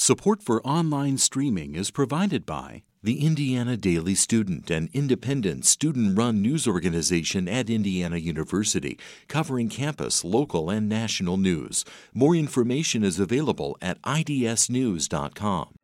Support for online streaming is provided by the Indiana Daily Student, an independent student-run news organization at Indiana University, covering campus, local, and national news. More information is available at idsnews.com.